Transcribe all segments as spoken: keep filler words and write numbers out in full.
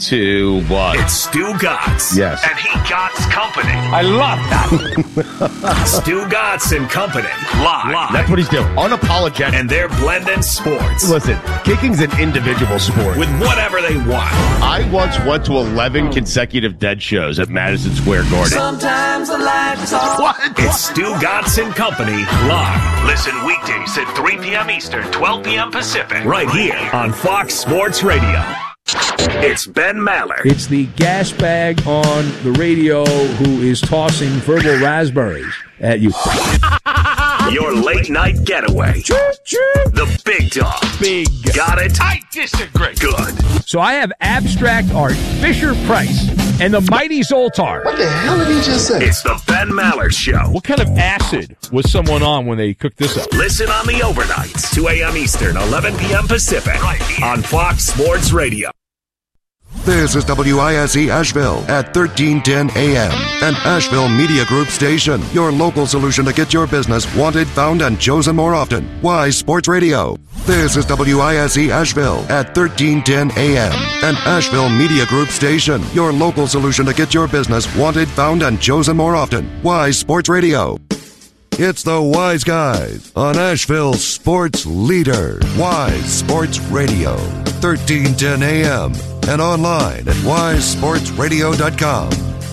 to what? It's Stu Gotts. Yes. And he Gotts Company. I love that. Stu Gotts and Company. Live. Live. That's what he's doing. Unapologetic. And they're blending sports. Listen, kicking's an individual sport. With whatever they want. I once went to eleven consecutive dead shows at Madison Square Garden. Sometimes the lights are... What? It's Stu Gotts and Company live. Listen weekdays at three p.m. Eastern, twelve p.m. Pacific. Right here on Fox Sports Radio. It's Ben Maller. It's the gas bag on the radio who is tossing verbal raspberries at you. Your late night getaway. The big dog. Big. Got it? I disagree. Good. So I have abstract art, Fisher Price, and the mighty Zoltar. What the hell did he just say? It's the Ben Maller Show. What kind of acid was someone on when they cooked this up? Listen on the overnights, two a.m. Eastern, eleven p.m. Pacific, right here on Fox Sports Radio. This is W I S E Asheville at thirteen ten A M, an Asheville Media Group station. Your local solution to get your business wanted, found, and chosen more often. Wise Sports Radio. This is W I S E Asheville at thirteen ten A M, an Asheville Media Group station. Your local solution to get your business wanted, found, and chosen more often. Wise Sports Radio. It's the Wise Guys on Asheville's sports leader, Wise Sports Radio, thirteen ten A M, and online at wise sports radio dot com.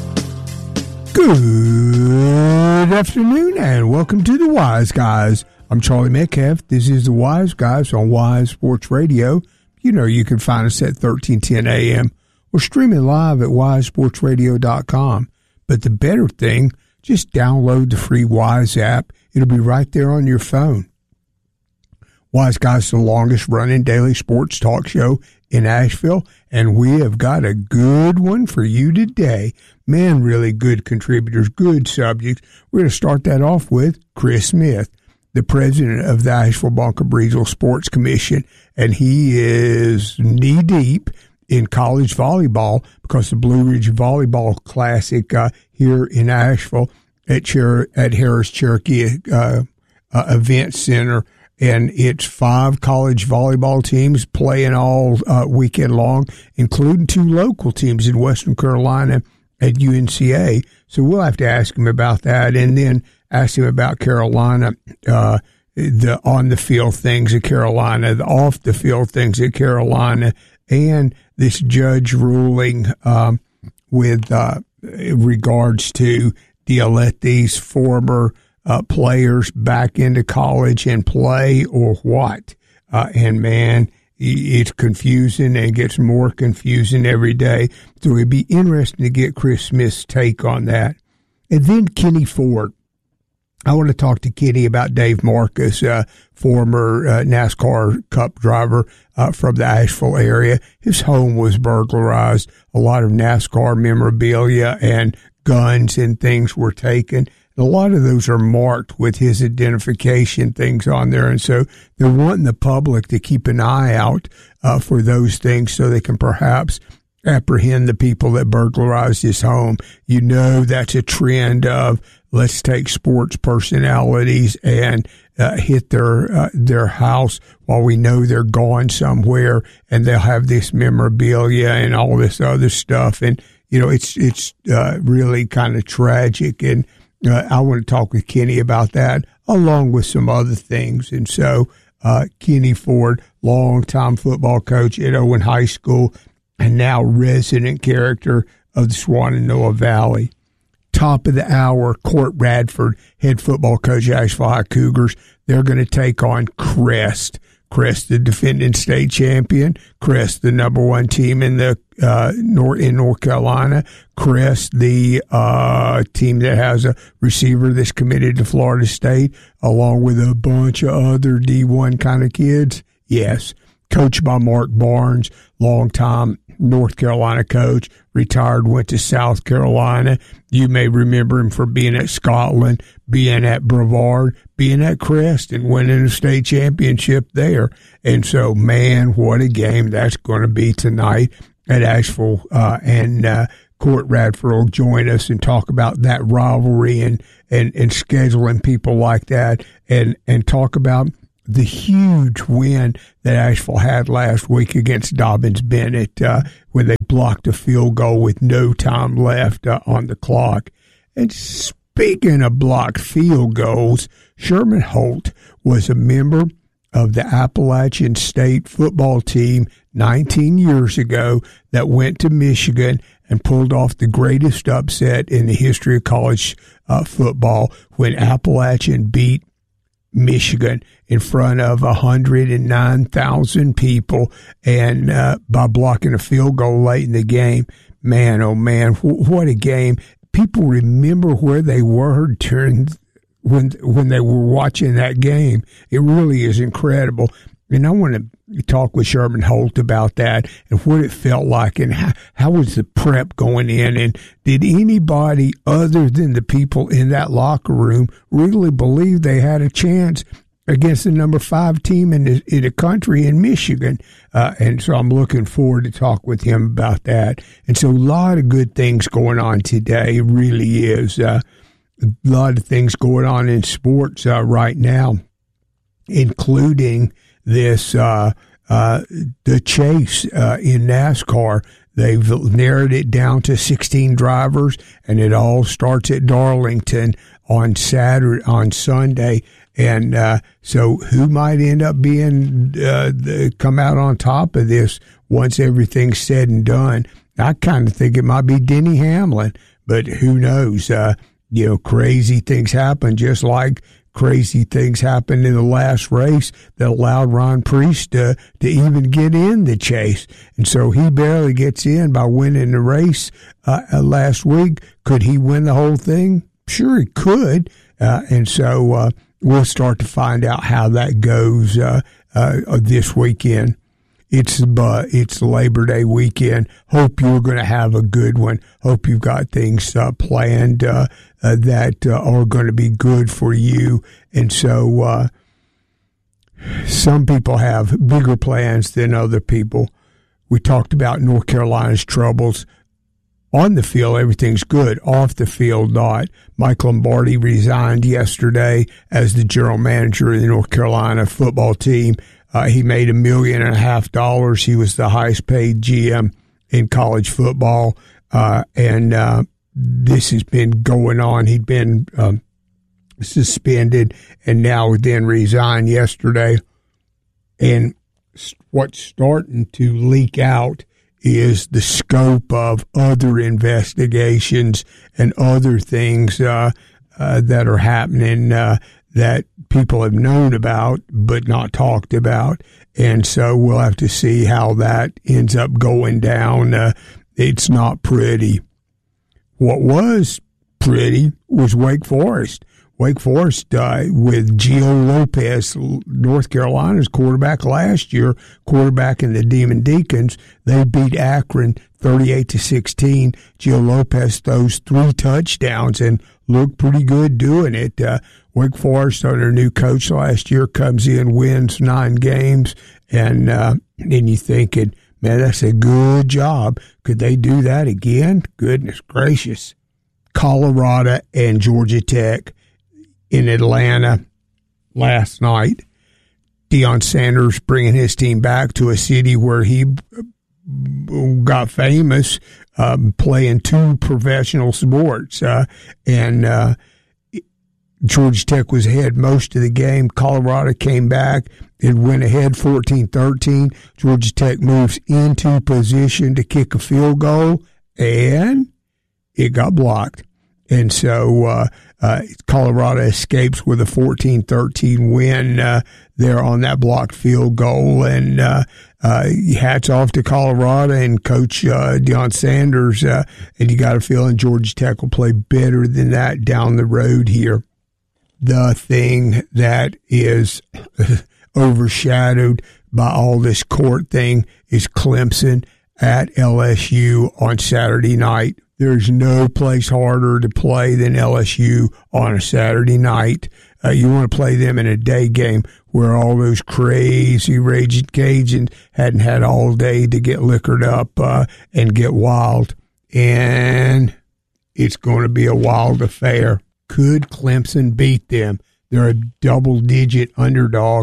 Good afternoon and welcome to the Wise Guys. I'm Charlie Metcalf. This is the Wise Guys on Wise Sports Radio. You know you can find us at thirteen ten A M or streaming live at wise sports radio dot com. But the better thing, just download the free Wise app. It'll be right there on your phone. Wise Guys is the longest running daily sports talk show in Asheville, and we have got a good one for you today. Man, really good contributors, good subjects. We're going to start that off with Chris Smith, the president of the Asheville Bunker Breezeville Sports Commission, and he is knee-deep in college volleyball because the Blue Ridge Volleyball Classic uh, here in Asheville at, Cher- at Harris Cherokee uh, uh, Event Center. And it's five college volleyball teams playing all uh, weekend long, including two local teams in Western Carolina at U N C A. So we'll have to ask him about that, and then ask him about Carolina, uh, the on-the-field things at Carolina, the off-the-field things at Carolina, and this judge ruling um, with uh, regards to do you let these former Uh, players back into college and play or what? Uh, and man, it's confusing and gets more confusing every day. So it'd be interesting to get Chris Smith's take on that. And then Kenny Ford. I want to talk to Kenny about Dave Marcus, uh, former uh, NASCAR Cup driver uh, from the Asheville area. His home was burglarized. A lot of NASCAR memorabilia and guns and things were taken. A lot of those are marked with his identification things on there. And so they're wanting the public to keep an eye out uh, for those things so they can perhaps apprehend the people that burglarized his home. You know, that's a trend of let's take sports personalities and uh, hit their uh, their house while we know they're gone somewhere, and they'll have this memorabilia and all this other stuff. And, you know, it's, it's uh, really kind of tragic. And Uh, I want to talk with Kenny about that, along with some other things. And so uh, Kenny Ford, longtime football coach at Owen High School, and now resident character of the Shenandoah Valley. Top of the hour, Court Radford, head football coach at Asheville High Cougars. They're going to take on Crest. Crest, the defending state champion. Crest, the number one team in the uh, North in North Carolina. Crest, the uh, team that has a receiver that's committed to Florida State, along with a bunch of other D one kind of kids. Yes, coached by Mark Barnes, longtime North Carolina coach, retired, went to South Carolina. You may remember him for being at Scotland, being at Brevard, being at Crest, and winning a state championship there. And so, man, what a game that's going to be tonight at Asheville. Uh, and uh, Court Radford will join us and talk about that rivalry and, and, and scheduling people like that, and, and talk about the huge win that Asheville had last week against Dobyns-Bennett uh, when they blocked a field goal with no time left uh, on the clock. And speaking of blocked field goals, Sherman Holt was a member of the Appalachian State football team nineteen years ago that went to Michigan and pulled off the greatest upset in the history of college uh, football when Appalachian beat Michigan in front of one hundred nine thousand people and uh, by blocking a field goal late in the game. Man, oh man, wh- what a game. People remember where they were during when when they were watching that game. It really is incredible. And I want to talk with Sherman Holt about that and what it felt like and how, how was the prep going in, and did anybody other than the people in that locker room really believe they had a chance against the number five team in the, in the country in Michigan? Uh, and so I'm looking forward to talk with him about that. And so a lot of good things going on today. It really is. Uh, a lot of things going on in sports uh, right now, including this, uh, uh, the chase uh, in NASCAR. They've narrowed it down to sixteen drivers, and it all starts at Darlington on Saturday, on Sunday. And uh, so who might end up being, uh, the, come out on top of this once everything's said and done? I kind of think it might be Denny Hamlin, but who knows? Uh, you know, crazy things happen, just like crazy things happened in the last race that allowed Ron Priest to, to even get in the chase. And so he barely gets in by winning the race uh, last week. Could he win the whole thing? Sure, he could. Uh, and so uh, we'll start to find out how that goes uh, uh, this weekend. It's uh, it's Labor Day weekend. Hope you're going to have a good one. Hope you've got things uh, planned uh, uh, that uh, are going to be good for you. And so uh, some people have bigger plans than other people. We talked about North Carolina's troubles. On the field, everything's good. Off the field, not. Mike Lombardi resigned yesterday as the general manager of the North Carolina football team. Uh, he made a million and a half dollars. He was the highest paid G M in college football. Uh, and uh, this has been going on. He'd been um, suspended and now then resigned yesterday. And what's starting to leak out is the scope of other investigations and other things uh, uh, that are happening uh, that people have known about but not talked about. And so we'll have to see how that ends up going down. Uh, it's not pretty. What was pretty was Wake Forest. Wake Forest uh, with Gio Lopez, North Carolina's quarterback last year, quarterback in the Demon Deacons. They beat Akron thirty-eight to sixteen. Gio Lopez throws three touchdowns and looked pretty good doing it. Uh, Wake Forest, under new coach last year, comes in, wins nine games, and uh, then you're thinking, man, that's a good job. Could they do that again? Goodness gracious. Colorado and Georgia Tech in Atlanta last night. Deion Sanders bringing his team back to a city where he got famous, um, playing two professional sports. Uh, and uh, Georgia Tech was ahead most of the game. Colorado came back and went ahead fourteen thirteen. Georgia Tech moves into position to kick a field goal, and it got blocked. And so uh, uh, Colorado escapes with a fourteen thirteen win uh, there on that blocked field goal. And uh, uh, hats off to Colorado and Coach uh, Deion Sanders. Uh, and you got a feeling Georgia Tech will play better than that down the road here. The thing that is overshadowed by all this court thing is Clemson at L S U on Saturday night. There's no place harder to play than L S U on a Saturday night. Uh, you want to play them in a day game where all those crazy raging Cajuns hadn't had all day to get liquored up uh, and get wild. And it's going to be a wild affair. Could Clemson beat them? They're a double-digit underdog.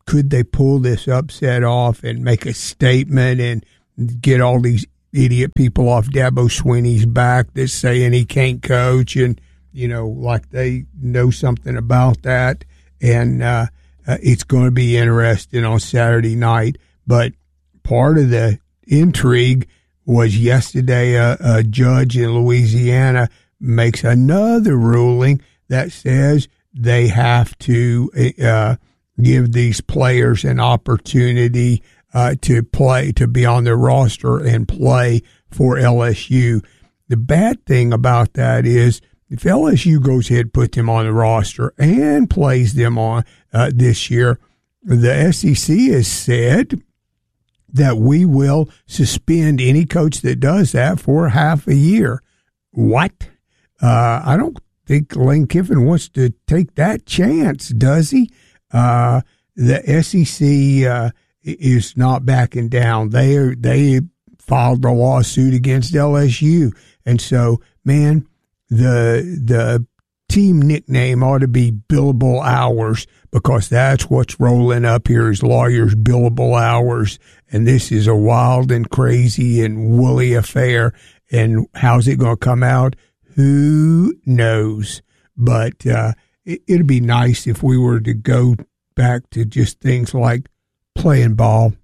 could they pull this upset off and make a statement and get all these idiot people off Dabo Swinney's back that's saying he can't coach and, you know, like they know something about that. And uh, uh, it's going to be interesting on Saturday night. But part of the intrigue was yesterday a, a judge in Louisiana makes another ruling that says they have to uh, give these players an opportunity uh, to play, to be on their roster and play for L S U. The bad thing about that is if L S U goes ahead and puts them on the roster and plays them on uh, this year, the S E C has said that we will suspend any coach that does that for half a year. What? Uh, I don't think Lane Kiffin wants to take that chance, does he? Uh, the S E C uh, is not backing down. They are, they filed a lawsuit against L S U, and so man, the the team nickname ought to be Billable Hours because that's what's rolling up here is lawyers' billable hours, and this is a wild and crazy and woolly affair. And how's it going to come out? Who knows? But uh, it, it'd be nice if we were to go back to just things like playing ball.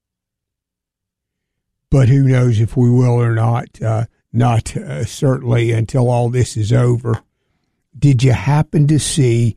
But who knows if we will or not. Uh, not uh, certainly until all this is over. Did you happen to see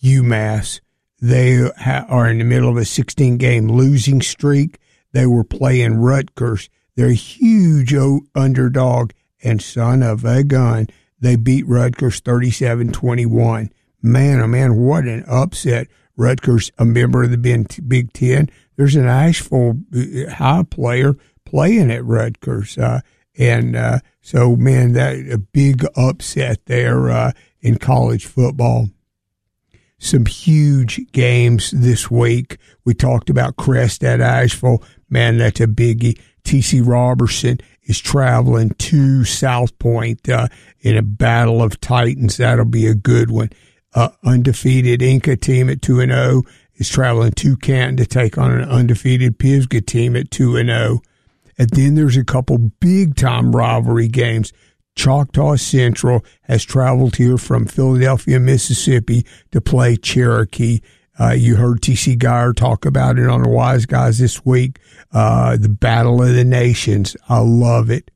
UMass? They ha- are in the middle of a sixteen-game losing streak. They were playing Rutgers. They're a huge o- underdog. And son of a gun, they beat Rutgers thirty-seven twenty-one. Man, oh man, what an upset. Rutgers, a member of the Big Ten. There's an Asheville High player playing at Rutgers. Uh, and uh, so, man, that a big upset there uh, in college football. Some huge games this week. We talked about Crest at Asheville. Man, that's a biggie. T C Robertson is traveling to South Point uh, in a battle of titans. That'll be a good one. Uh, undefeated Inca team at two and oh is traveling to Canton to take on an undefeated Pisgah team at two and oh. And then there's a couple big-time rivalry games. Choctaw Central has traveled here from Philadelphia, Mississippi to play Cherokee. Uh, you heard T C Geyer talk about it on the Wise Guys this week. Uh, the Battle of the Nations. I love it.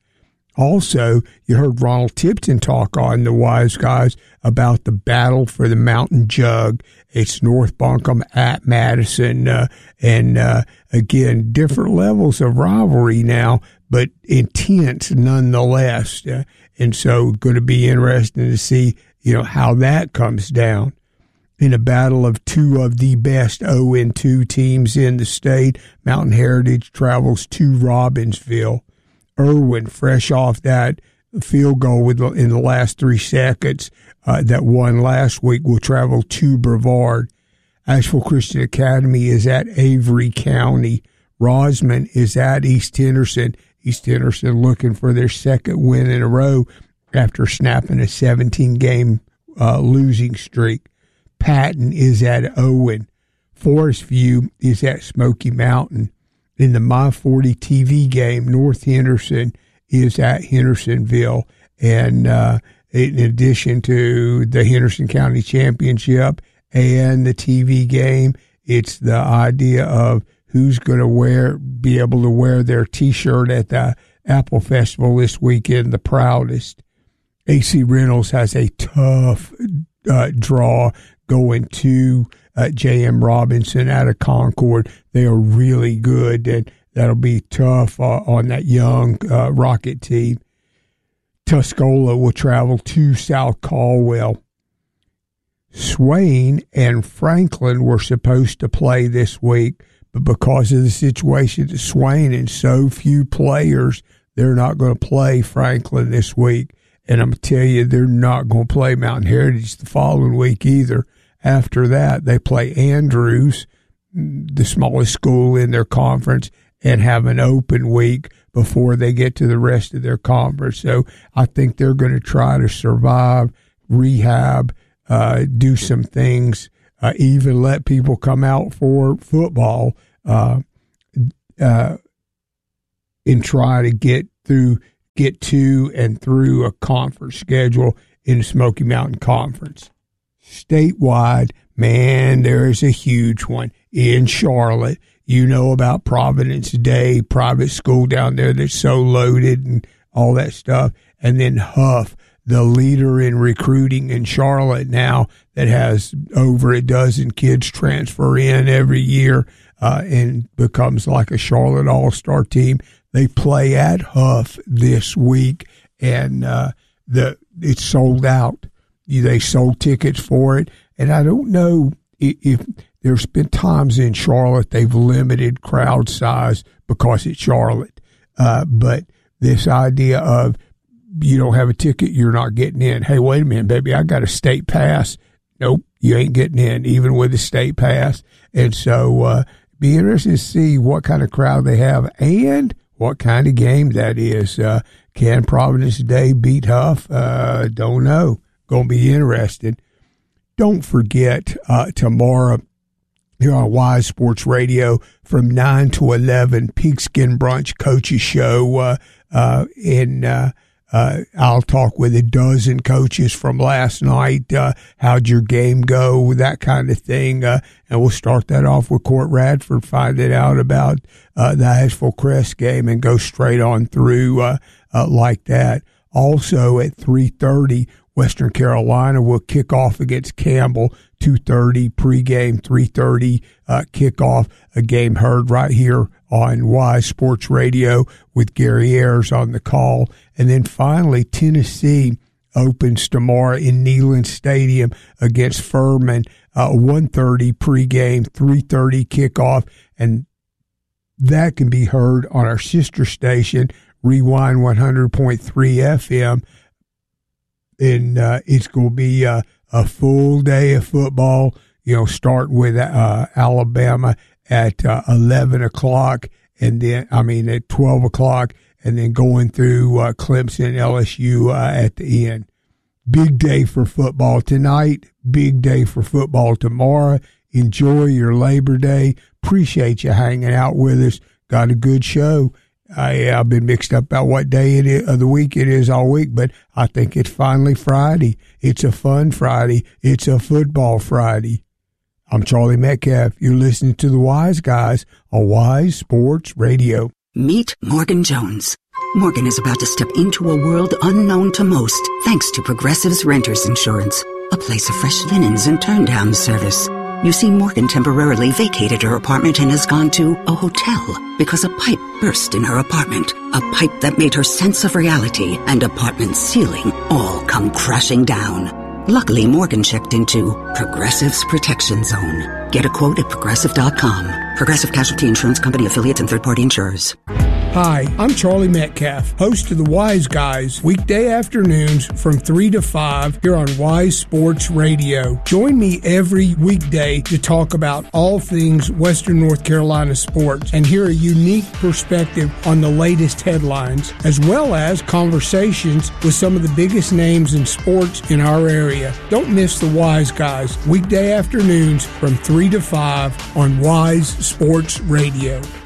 Also, you heard Ronald Tipton talk on the Wise Guys about the battle for the Mountain Jug. It's North Buncombe at Madison. Uh, and, uh, again, different levels of rivalry now, but intense nonetheless. Uh, and so going to be interesting to see, you know, how that comes down. In a battle of two of the best oh and two teams in the state, Mountain Heritage travels to Robbinsville. Irwin, fresh off that field goal with in the last three seconds uh, that won last week, will travel to Brevard. Asheville Christian Academy is at Avery County. Rosman is at East Henderson. East Henderson looking for their second win in a row after snapping a seventeen-game uh, losing streak. Patton is at Owen. Forest View is at Smoky Mountain. In the My forty T V game, North Henderson is at Hendersonville. And uh, in addition to the Henderson County Championship and the T V game, it's the idea of who's going to wear, be able to wear their T-shirt at the Apple Festival this weekend, the proudest. A C Reynolds has a tough uh, draw going to uh, J M Robinson out of Concord. They are really good, and that'll be tough uh, on that young uh, Rocket team. Tuscola will travel to South Caldwell. Swain and Franklin were supposed to play this week, but because of the situation at Swain and so few players, they're not going to play Franklin this week. And I'm going to tell you, they're not going to play Mountain Heritage the following week either. After that, they play Andrews, the smallest school in their conference, and have an open week before they get to the rest of their conference. So I think they're going to try to survive, rehab, uh, do some things uh, even let people come out for football uh, uh, and try to get through, get to and through a conference schedule in the Smoky Mountain Conference. Statewide, man, there is a huge one in Charlotte. You know about Providence Day, private school down there that's so loaded and all that stuff. And then Huff, the leader in recruiting in Charlotte now, that has over a dozen kids transfer in every year uh, and becomes like a Charlotte All-Star team. They play at Huff this week, and uh, the it's sold out. They sold tickets for it, and I don't know if, if there's been times in Charlotte they've limited crowd size because it's Charlotte. Uh, but this idea of you don't have a ticket, you're not getting in. Hey, wait a minute, baby, I got a state pass. Nope, you ain't getting in, even with a state pass. And so uh, be interested to see what kind of crowd they have and what kind of game that is. Uh, can Providence Day beat Huff? Uh, don't know. Going to be interested. Don't forget uh, tomorrow here on Wise Sports Radio from nine to eleven, Pigskin Brunch Coaches Show. Uh, uh, and uh, uh, I'll talk with a dozen coaches from last night. Uh, how'd your game go? That kind of thing. Uh, and we'll start that off with Court Radford, finding out about uh, the Asheville Crest game and go straight on through uh, uh, like that. Also at three thirty, Western Carolina will kick off against Campbell, two thirty pregame, three thirty uh, kickoff, a game heard right here on Wise Sports Radio with Gary Ayers on the call. And then finally, Tennessee opens tomorrow in Neyland Stadium against Furman, uh, one thirty pregame, three thirty kickoff, and that can be heard on our sister station, Rewind one hundred point three F M. And uh, it's going to be uh, a full day of football. You know, start with uh, Alabama at uh, eleven o'clock, and then, I mean, at twelve o'clock, and then going through uh, Clemson, L S U uh, at the end. Big day for football tonight. Big day for football tomorrow. Enjoy your Labor Day. Appreciate you hanging out with us. Got a good show. I, I've been mixed up about what day it is, of the week it is all week, but I think it's finally Friday. It's a fun Friday. It's a football Friday. I'm Charlie Metcalf. You're listening to The Wise Guys on Wise Sports Radio. Meet Morgan Jones. Morgan is about to step into a world unknown to most, thanks to Progressive's Renters Insurance, a place of fresh linens and turn-down service. You see, Morgan temporarily vacated her apartment and has gone to a hotel because a pipe burst in her apartment. A pipe that made her sense of reality and apartment ceiling all come crashing down. Luckily, Morgan checked into Progressive's Protection Zone. Get a quote at Progressive dot com. Progressive Casualty Insurance Company, affiliates, and third-party insurers. Hi, I'm Charlie Metcalf, host of The Wise Guys, weekday afternoons from three to five here on Wise Sports Radio. Join me every weekday to talk about all things Western North Carolina sports and hear a unique perspective on the latest headlines, as well as conversations with some of the biggest names in sports in our area. Don't miss The Wise Guys, weekday afternoons from three to five on Wise Sports Radio.